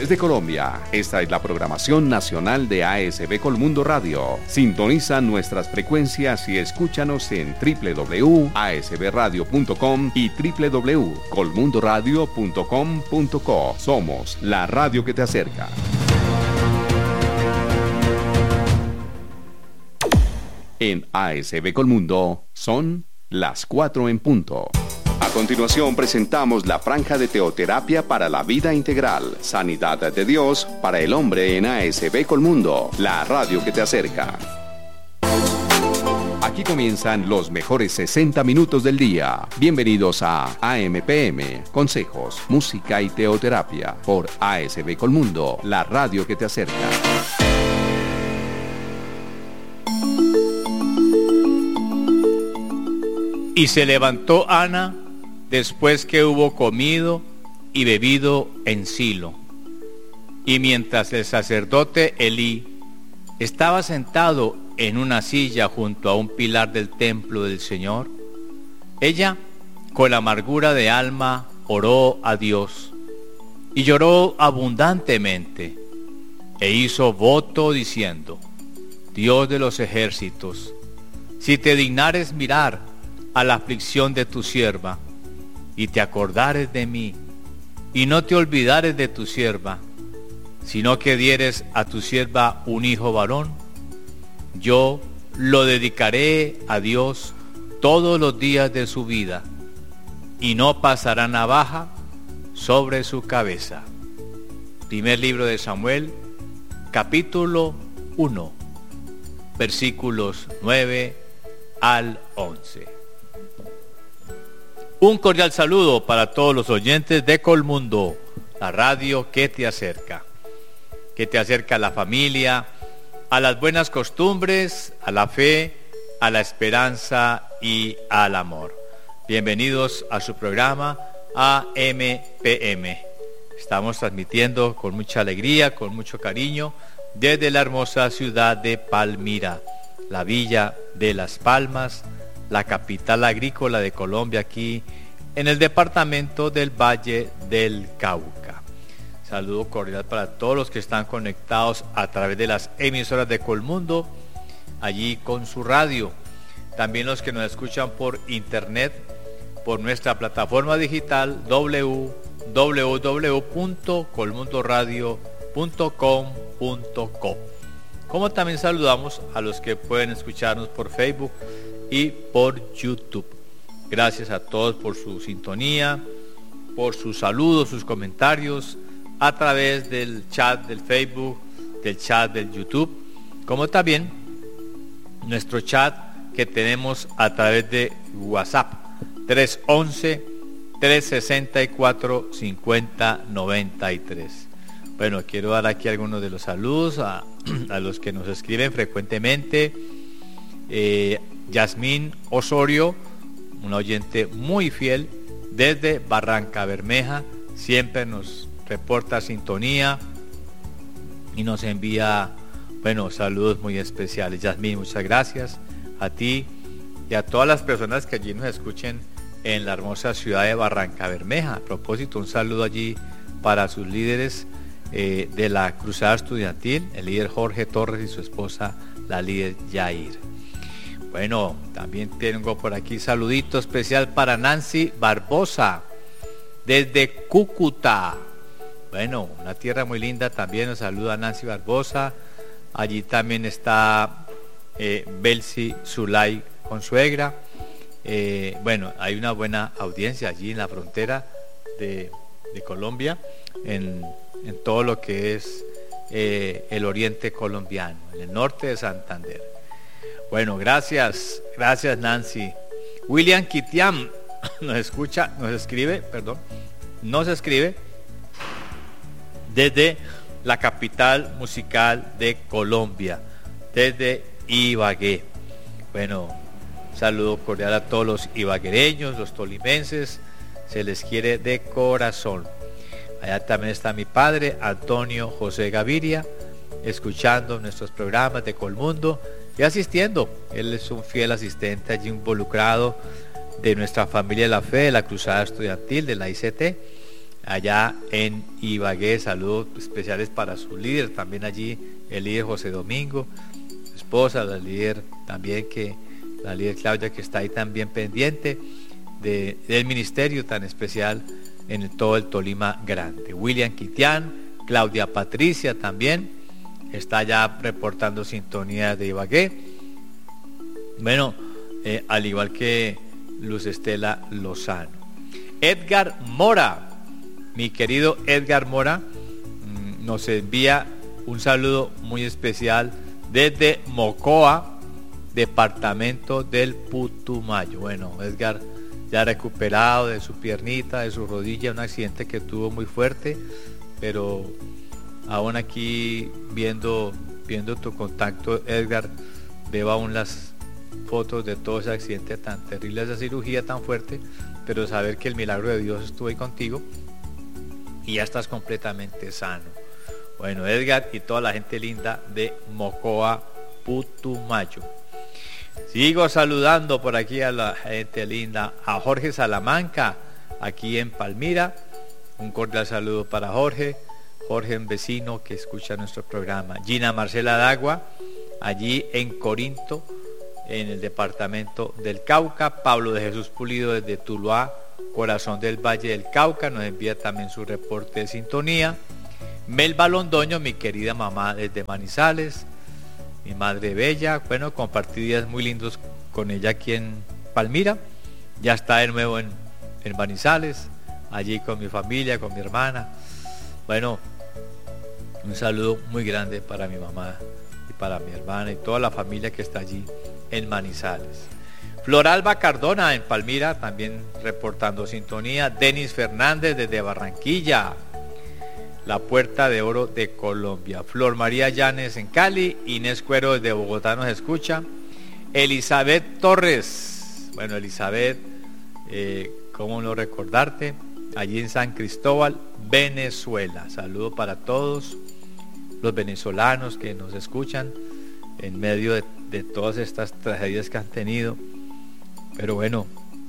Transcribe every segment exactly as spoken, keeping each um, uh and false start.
Desde Colombia, esta es la programación nacional de A S B Colmundo Radio. Sintoniza nuestras frecuencias y escúchanos en doble u doble u doble u punto a s b radio punto com y doble u doble u doble u punto colmundo radio punto com punto co. Somos la radio que te acerca. En A S B Colmundo son las cuatro en punto. A continuación presentamos la franja de teoterapia para la vida integral, sanidad de Dios para el hombre en A S B Colmundo, la radio que te acerca. Aquí comienzan los mejores sesenta minutos del día. Bienvenidos a A M P M, consejos, música y teoterapia por A S B Colmundo, la radio que te acerca. Y se levantó Ana después que hubo comido y bebido en Silo. Y mientras el sacerdote Elí estaba sentado en una silla junto a un pilar del templo del Señor, ella, con amargura de alma, oró a Dios y lloró abundantemente e hizo voto diciendo: Dios de los ejércitos, si te dignares mirar a la aflicción de tu sierva, y te acordares de mí, y no te olvidares de tu sierva, sino que dieres a tu sierva un hijo varón, yo lo dedicaré a Dios todos los días de su vida, y no pasará navaja sobre su cabeza. Primer libro de Samuel, capítulo uno, versículos nueve al once. Un cordial saludo para todos los oyentes de Colmundo, la radio que te acerca, que te acerca a la familia, a las buenas costumbres, a la fe, a la esperanza y al amor. Bienvenidos a su programa A M P M. Estamos transmitiendo con mucha alegría, con mucho cariño, desde la hermosa ciudad de Palmira, la villa de Las Palmas, la capital agrícola de Colombia, aquí en el departamento del Valle del Cauca. Saludo cordial para todos los que están conectados a través de las emisoras de Colmundo, allí con su radio. También los que nos escuchan por internet, por nuestra plataforma digital doble u doble u doble u punto colmundo radio punto com punto co. Como también saludamos a los que pueden escucharnos por Facebook y por YouTube. Gracias a todos por su sintonía, por sus saludos, sus comentarios a través del chat del Facebook, del chat del YouTube, como también nuestro chat que tenemos a través de WhatsApp tres once, trescientos sesenta y cuatro, cincuenta, noventa y tres. Bueno, quiero dar aquí algunos de los saludos a, a los que nos escriben frecuentemente. Eh, Yasmín Osorio, un oyente muy fiel desde Barranca Bermeja, siempre nos reporta sintonía y nos envía, bueno, saludos muy especiales. Yasmín, muchas gracias a ti y a todas las personas que allí nos escuchen en la hermosa ciudad de Barranca Bermeja. A propósito, un saludo allí para sus líderes eh, de la Cruzada Estudiantil, el líder Jorge Torres y su esposa, la líder Yair. Bueno, también tengo por aquí saludito especial para Nancy Barbosa, desde Cúcuta. Bueno, una tierra muy linda, también nos saluda Nancy Barbosa. Allí también está eh, Belsi Zulay Consuegra. Eh, bueno, hay una buena audiencia allí en la frontera de, de Colombia, en, en todo lo que es eh, el oriente colombiano, en el norte de Santander. Bueno, gracias, gracias Nancy. William Kitiam nos escucha, nos escribe, perdón, nos escribe desde la capital musical de Colombia, desde Ibagué. Bueno, saludo cordial a todos los ibaguereños, los tolimenses, se les quiere de corazón. Allá también está mi padre, Antonio José Gaviria, escuchando nuestros programas de Colmundo y asistiendo. Él es un fiel asistente allí involucrado de nuestra familia de la fe, de la Cruzada Estudiantil, de la I C T. allá en Ibagué. Saludos especiales para su líder, también allí el líder José Domingo, su esposa, la líder también que, la líder Claudia, que está ahí también pendiente de, del ministerio tan especial en el, todo el Tolima Grande. William Quitián, Claudia Patricia también está ya reportando sintonía de Ibagué. Bueno, eh, al igual que Luz Estela Lozano. Edgar Mora, mi querido Edgar Mora, mmm, nos envía un saludo muy especial desde Mocoa, departamento del Putumayo. Bueno, Edgar ya recuperado de su piernita, de su rodilla, un accidente que tuvo muy fuerte, pero aún aquí viendo, viendo tu contacto, Edgar, veo aún las fotos de todo ese accidente tan terrible, esa cirugía tan fuerte, pero saber que el milagro de Dios estuvo ahí contigo y ya estás completamente sano. Bueno, Edgar y toda la gente linda de Mocoa, Putumayo. Sigo saludando por aquí a la gente linda, a Jorge Salamanca, aquí en Palmira. Un cordial saludo para Jorge, Jorge, un vecino que escucha nuestro programa. Gina Marcela Dagua, allí en Corinto, en el departamento del Cauca. Pablo de Jesús Pulido desde Tuluá, corazón del Valle del Cauca, nos envía también su reporte de sintonía. Melba Londoño, mi querida mamá desde Manizales, mi madre bella, bueno, compartí días muy lindos con ella aquí en Palmira. Ya está de nuevo en, en Manizales, allí con mi familia, con mi hermana. Bueno, un saludo muy grande para mi mamá y para mi hermana y toda la familia que está allí en Manizales. Floralba Cardona en Palmira, también reportando sintonía. Denis Fernández desde Barranquilla, la Puerta de Oro de Colombia. Flor María Llanes en Cali, Inés Cuero desde Bogotá nos escucha. Elizabeth Torres, bueno, Elizabeth, eh, cómo no recordarte, allí en San Cristóbal, Venezuela. Saludo para todos los venezolanos que nos escuchan en medio de, de todas estas tragedias que han tenido. Pero bueno,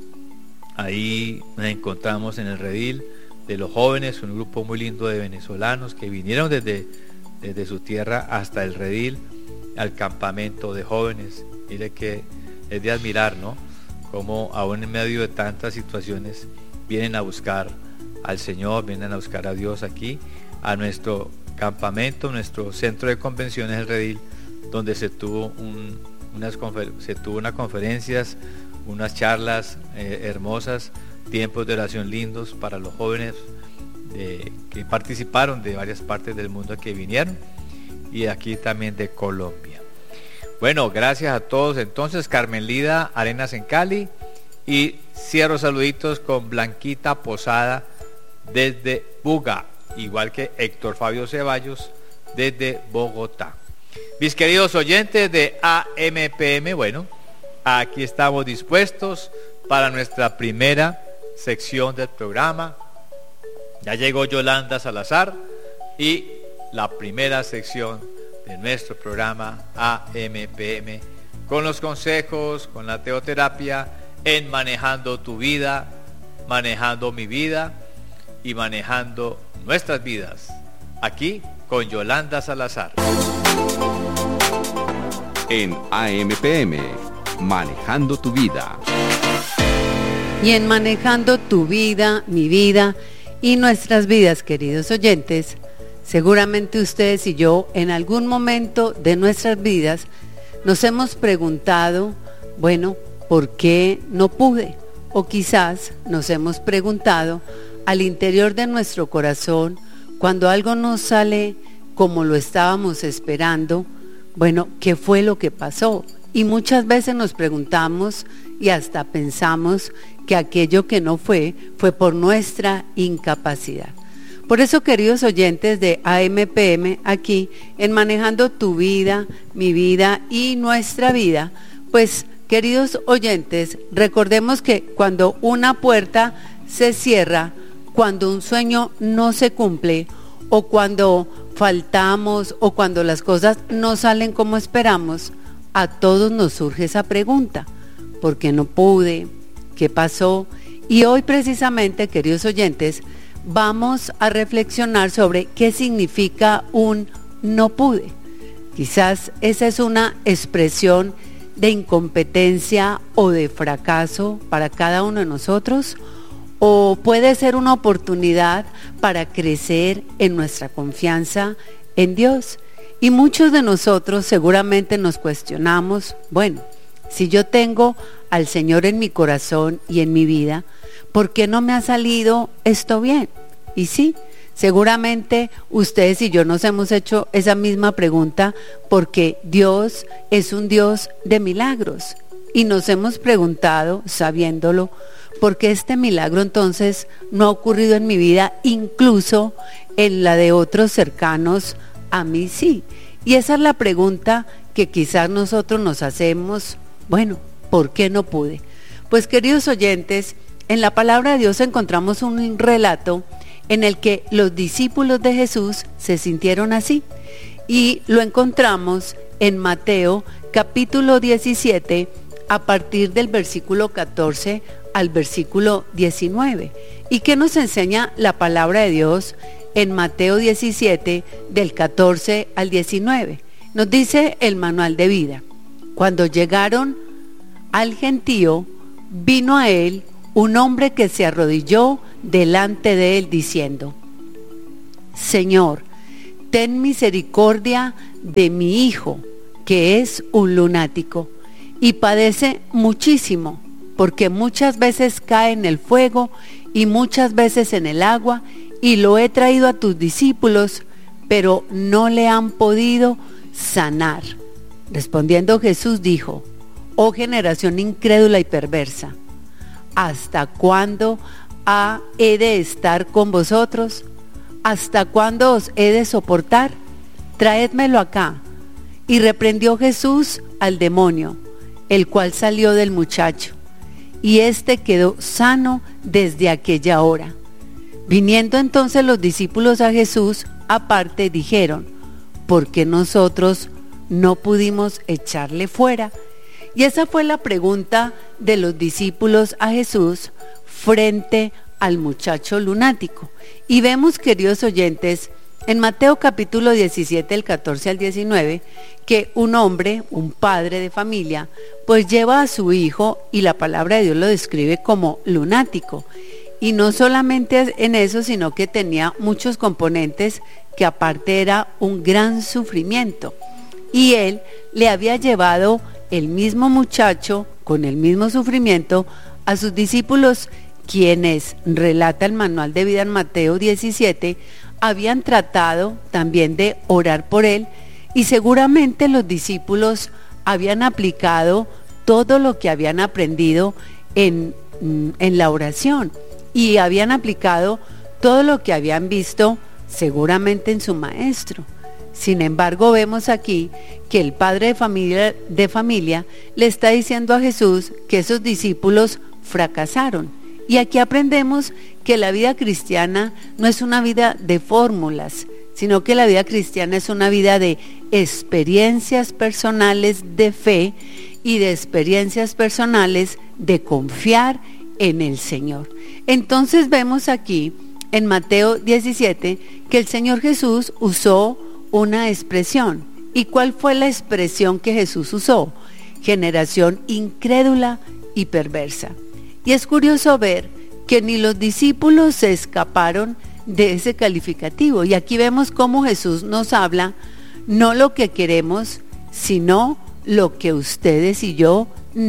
ahí nos encontramos en el redil de los jóvenes, un grupo muy lindo de venezolanos que vinieron desde, desde su tierra hasta el redil, al campamento de jóvenes. Mire que es de admirar, ¿no? Cómo aún en medio de tantas situaciones vienen a buscar al Señor, vienen a buscar a Dios aquí, a nuestro campamento, nuestro centro de convenciones, el redil, donde se tuvo, un, unas confer- se tuvo unas conferencias, unas charlas eh, hermosas, tiempos de oración lindos para los jóvenes de, que participaron de varias partes del mundo que vinieron, y aquí también de Colombia. Bueno, gracias a todos. Entonces, Carmen Lida Arenas en Cali, y cierro saluditos con Blanquita Posada desde Buga, igual que Héctor Fabio Ceballos desde Bogotá. Mis queridos oyentes de A M P M, bueno, aquí estamos dispuestos para nuestra primera sección del programa. Ya llegó Yolanda Salazar y la primera sección de nuestro programa A M P M, con los consejos, con la teoterapia en manejando tu vida, manejando mi vida y manejando nuestras vidas. Aquí con Yolanda Salazar. En A M P M, manejando tu vida. Y en manejando tu vida, mi vida y nuestras vidas, queridos oyentes, seguramente ustedes y yo en algún momento de nuestras vidas nos hemos preguntado, bueno, ¿por qué no pude? O quizás nos hemos preguntado al interior de nuestro corazón, cuando algo no sale como lo estábamos esperando, bueno, ¿qué fue lo que pasó? Y muchas veces nos preguntamos y hasta pensamos que aquello que no fue, fue por nuestra incapacidad. Por eso, queridos oyentes de A M P M, aquí en Manejando tu vida, mi vida y nuestra vida, pues, queridos oyentes, recordemos que cuando una puerta se cierra, cuando un sueño no se cumple, o cuando faltamos, o cuando las cosas no salen como esperamos, a todos nos surge esa pregunta: ¿por qué no pude? ¿Qué pasó? Y hoy precisamente, queridos oyentes, vamos a reflexionar sobre qué significa un no pude. Quizás esa es una expresión de incompetencia o de fracaso para cada uno de nosotros, o puede ser una oportunidad para crecer en nuestra confianza en Dios. Y muchos de nosotros seguramente nos cuestionamos, bueno, si yo tengo al Señor en mi corazón y en mi vida, ¿por qué no me ha salido esto bien? Y sí, seguramente ustedes y yo nos hemos hecho esa misma pregunta porque Dios es un Dios de milagros. Y nos hemos preguntado, sabiéndolo, ¿por qué este milagro entonces no ha ocurrido en mi vida, incluso en la de otros cercanos a mí sí? Y esa es la pregunta que quizás nosotros nos hacemos, bueno, ¿por qué no pude? Pues queridos oyentes, en la palabra de Dios encontramos un relato en el que los discípulos de Jesús se sintieron así. Y lo encontramos en Mateo capítulo diecisiete, a partir del versículo catorce al versículo diecinueve. ¿Y qué nos enseña la palabra de Dios en Mateo diecisiete, del catorce al diecinueve? Nos dice el manual de vida: cuando llegaron al gentío, vino a él un hombre que se arrodilló delante de él diciendo: Señor, ten misericordia de mi hijo, que es un lunático y padece muchísimo, porque muchas veces cae en el fuego y muchas veces en el agua, y lo he traído a tus discípulos, pero no le han podido sanar. Respondiendo Jesús dijo: Oh generación incrédula y perversa, ¿hasta cuándo ha, he de estar con vosotros? ¿Hasta cuándo os he de soportar? Traédmelo acá. Y reprendió Jesús al demonio, el cual salió del muchacho, y éste quedó sano desde aquella hora. Viniendo entonces los discípulos a Jesús aparte, dijeron: ¿por qué nosotros no pudimos echarle fuera? Y esa fue la pregunta de los discípulos a Jesús frente al muchacho lunático. Y vemos, queridos oyentes, en Mateo capítulo diecisiete, del catorce al diecinueve, que un hombre, un padre de familia, pues lleva a su hijo, y la palabra de Dios lo describe como lunático. Y no solamente en eso, sino que tenía muchos componentes, que aparte era un gran sufrimiento. Y él le había llevado el mismo muchacho, con el mismo sufrimiento, a sus discípulos, quienes, relata el manual de vida en Mateo diecisiete, habían tratado también de orar por él, y seguramente los discípulos habían aplicado todo lo que habían aprendido en, en la oración, y habían aplicado todo lo que habían visto seguramente en su maestro. Sin embargo, vemos aquí que el padre de familia, de familia le está diciendo a Jesús que esos discípulos fracasaron. Y aquí aprendemos que la vida cristiana no es una vida de fórmulas, sino que la vida cristiana es una vida de experiencias personales de fe y de experiencias personales de confiar en el Señor. Entonces vemos aquí en Mateo diecisiete que el Señor Jesús usó una expresión. ¿Y cuál fue la expresión que Jesús usó? Generación incrédula y perversa. Y es curioso ver que ni los discípulos se escaparon de ese calificativo. Y aquí vemos cómo Jesús nos habla, no lo que queremos, sino lo que ustedes y yo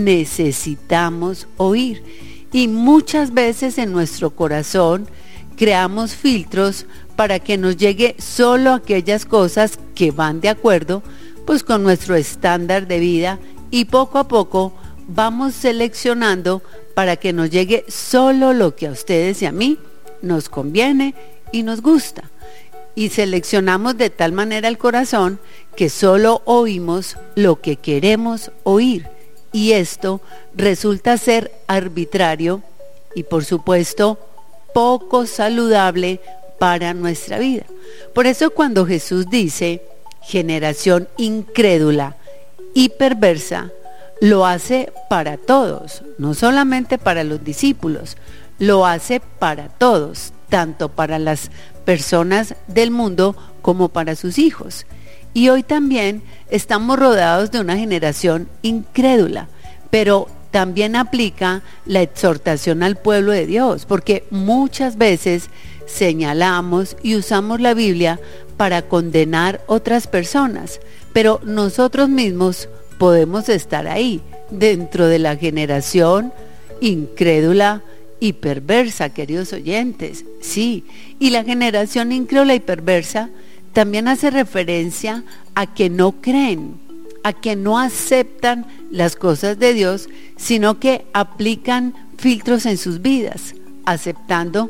necesitamos oír. Y muchas veces en nuestro corazón creamos filtros para que nos llegue solo aquellas cosas que van de acuerdo pues con nuestro estándar de vida, y poco a poco vamos seleccionando para que nos llegue solo lo que a ustedes y a mí nos conviene y nos gusta. Y seleccionamos de tal manera el corazón que solo oímos lo que queremos oír. Y esto resulta ser arbitrario y, por supuesto, poco saludable para nuestra vida. Por eso cuando Jesús dice generación incrédula y perversa, lo hace para todos, no solamente para los discípulos, lo hace para todos, tanto para las personas del mundo como para sus hijos. Y hoy también estamos rodeados de una generación incrédula, pero también aplica la exhortación al pueblo de Dios, porque muchas veces señalamos y usamos la Biblia para condenar otras personas, pero nosotros mismos podemos estar ahí, dentro de la generación incrédula y perversa, queridos oyentes. Sí, y la generación incrédula y perversa también hace referencia a que no creen, a que no aceptan las cosas de Dios, sino que aplican filtros en sus vidas, aceptando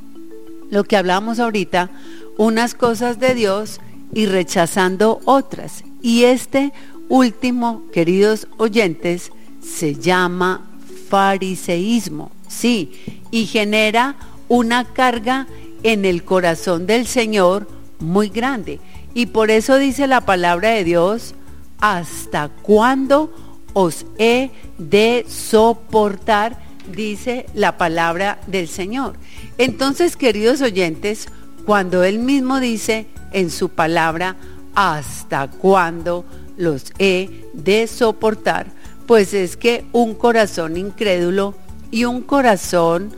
lo que hablábamos ahorita, unas cosas de Dios y rechazando otras. Y este último, queridos oyentes, se llama fariseísmo, sí, y genera una carga en el corazón del Señor muy grande. Y por eso dice la palabra de Dios: ¿hasta cuándo os he de soportar? Dice la palabra del Señor. Entonces, queridos oyentes, cuando Él mismo dice en su palabra, ¿hasta cuándo los he de soportar? Pues es que un corazón incrédulo y un corazón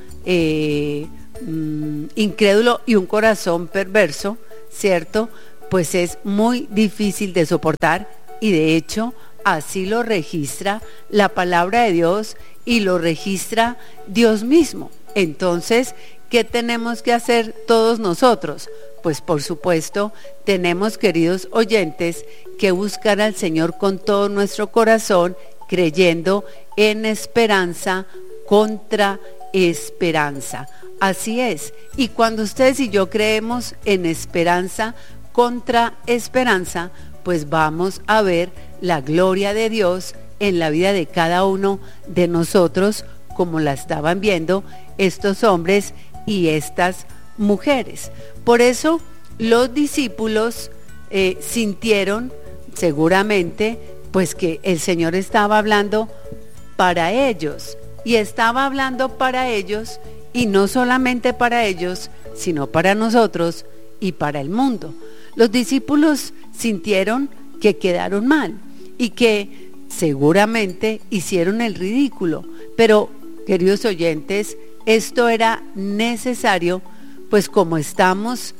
eh, mm, incrédulo y un corazón perverso, ¿cierto? Pues es muy difícil de soportar, y de hecho así lo registra la palabra de Dios y lo registra Dios mismo. Entonces, ¿qué tenemos que hacer todos nosotros? Pues por supuesto, tenemos, queridos oyentes, que buscar al Señor con todo nuestro corazón, creyendo en esperanza contra esperanza. Así es. Y cuando ustedes y yo creemos en esperanza contra esperanza, pues vamos a ver la gloria de Dios en la vida de cada uno de nosotros, como la estaban viendo estos hombres y estas mujeres. Por eso los discípulos eh, sintieron seguramente pues que el Señor estaba hablando para ellos, y estaba hablando para ellos, y no solamente para ellos, sino para nosotros y para el mundo. Los discípulos sintieron que quedaron mal y que seguramente hicieron el ridículo, pero, queridos oyentes, esto era necesario, pues como estamos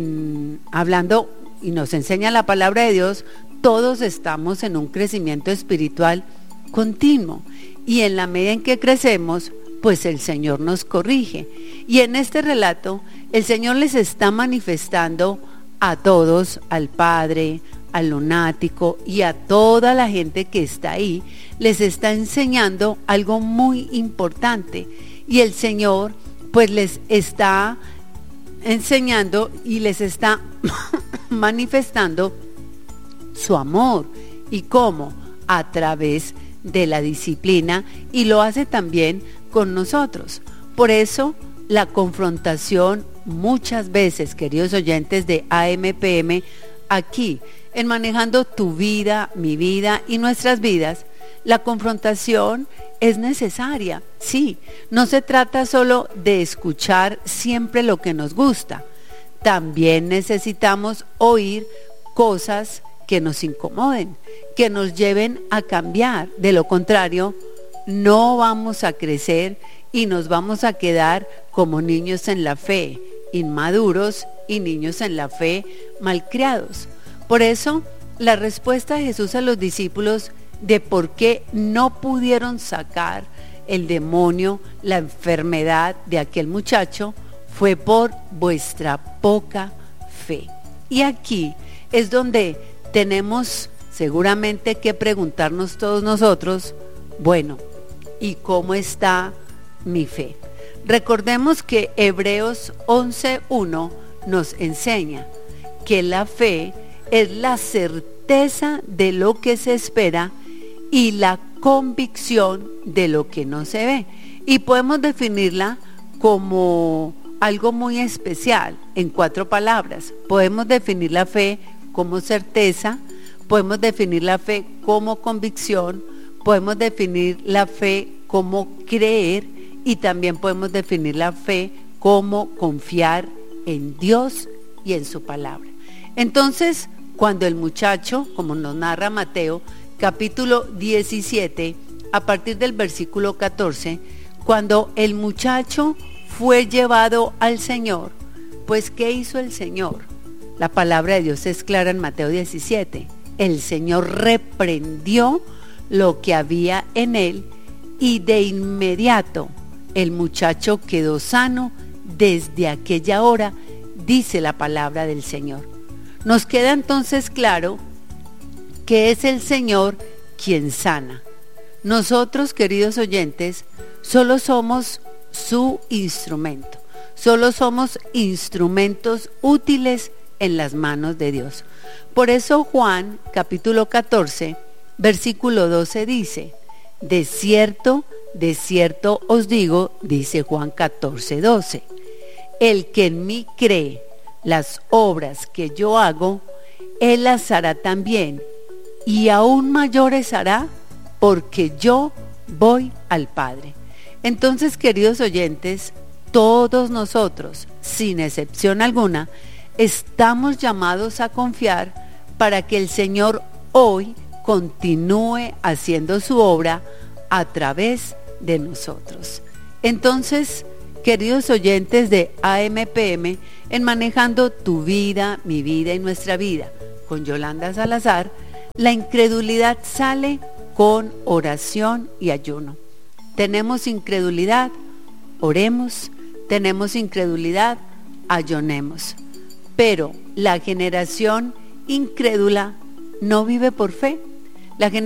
en, hablando y nos enseña la palabra de Dios, todos estamos en un crecimiento espiritual continuo, y en la medida en que crecemos, pues el Señor nos corrige. Y en este relato, el Señor les está manifestando a todos, al padre, al lunático y a toda la gente que está ahí, les está enseñando algo muy importante, y el Señor pues les está enseñando y les está manifestando su amor. ¿Y cómo? A través de la disciplina, y lo hace también con nosotros. Por eso la confrontación muchas veces, queridos oyentes de A M P M, aquí en Manejando tu Vida, mi vida y nuestras vidas, la confrontación es necesaria. Sí, no se trata solo de escuchar siempre lo que nos gusta, también necesitamos oír cosas que nos incomoden, que nos lleven a cambiar. De lo contrario, no vamos a crecer y nos vamos a quedar como niños en la fe, inmaduros, y niños en la fe malcriados. Por eso, la respuesta de Jesús a los discípulos de por qué no pudieron sacar el demonio, la enfermedad de aquel muchacho, fue por vuestra poca fe. Y aquí es donde tenemos seguramente que preguntarnos todos nosotros, bueno, ¿y cómo está mi fe? Recordemos que Hebreos once uno nos enseña que la fe es la certeza de lo que se espera y la convicción de lo que no se ve. Y podemos definirla como algo muy especial en cuatro palabras. Podemos definir la fe como certeza, podemos definir la fe como convicción, podemos definir la fe como creer, y también podemos definir la fe cómo confiar en Dios y en su palabra. Entonces, cuando el muchacho, como nos narra Mateo, capítulo diecisiete, a partir del versículo catorce, cuando el muchacho fue llevado al Señor, pues ¿qué hizo el Señor? La palabra de Dios es clara en Mateo diecisiete. El Señor reprendió lo que había en él y de inmediato el muchacho quedó sano. Desde aquella hora, dice la palabra del Señor. Nos queda entonces claro que es el Señor quien sana. Nosotros, queridos oyentes, solo somos su instrumento. Solo somos instrumentos útiles en las manos de Dios. Por eso Juan, capítulo catorce, versículo doce dice: de cierto, de cierto os digo, dice Juan catorce, doce, el que en mí cree las obras que yo hago, él las hará también, y aún mayores hará, porque yo voy al Padre. Entonces, queridos oyentes, todos nosotros, sin excepción alguna, estamos llamados a confiar para que el Señor hoy continúe haciendo su obra a través de nosotros. Entonces, queridos oyentes de A M P M, en Manejando tu vida, mi vida y nuestra vida, con Yolanda Salazar, la incredulidad sale con oración y ayuno. Tenemos incredulidad, oremos. Tenemos incredulidad, ayunemos. Pero la generación incrédula no vive por fe. La